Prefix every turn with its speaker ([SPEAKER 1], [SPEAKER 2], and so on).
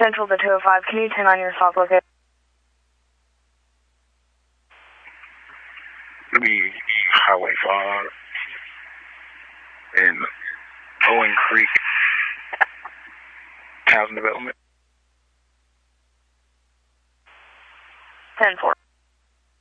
[SPEAKER 1] Central to 205. Can you turn on your soft locator?
[SPEAKER 2] It'll be Highway 5 and Owen Creek Housing Development.